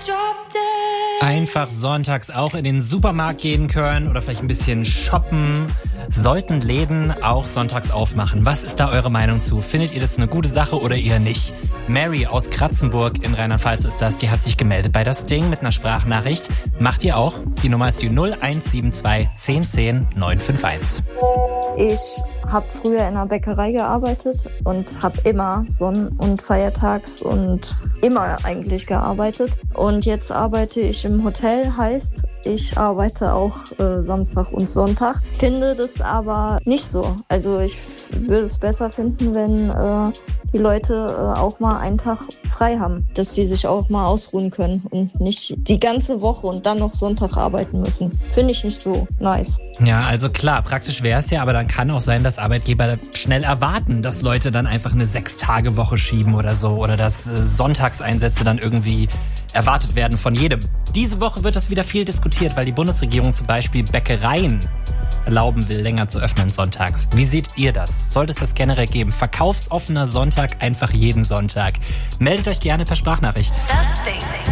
Einfach sonntags auch in den Supermarkt gehen können oder vielleicht ein bisschen shoppen. Sollten Läden auch sonntags aufmachen? Was ist da eure Meinung zu? Findet ihr das eine gute Sache oder eher nicht? Mary aus Kratzenburg in Rheinland-Pfalz ist das. Die hat sich gemeldet bei das Ding mit einer Sprachnachricht. Macht ihr auch? Die Nummer ist die 0172 10 10 951. Ich habe früher in einer Bäckerei gearbeitet und habe immer Sonn- und Feiertags und immer eigentlich gearbeitet. Und jetzt arbeite ich im Hotel, heißt, ich arbeite auch Samstag und Sonntag. Finde das aber nicht so. Also ich würde es besser finden, wenn die Leute auch mal einen Tag frei haben, dass sie sich auch mal ausruhen können und nicht die ganze Woche und dann noch Sonntag arbeiten müssen. Finde ich nicht so nice. Ja, also klar, praktisch wäre es ja, aber dann kann auch sein, dass Arbeitgeber schnell erwarten, dass Leute dann einfach eine 6-Tage-Woche schieben oder so oder dass Sonntagseinsätze dann irgendwie erwartet werden von jedem. Diese Woche wird das wieder viel diskutiert, weil die Bundesregierung zum Beispiel Bäckereien erlauben will, länger zu öffnen sonntags. Wie seht ihr das? Sollte es das generell geben? Verkaufsoffener Sonntag einfach jeden Sonntag. Meldet euch gerne per Sprachnachricht. Das Ding.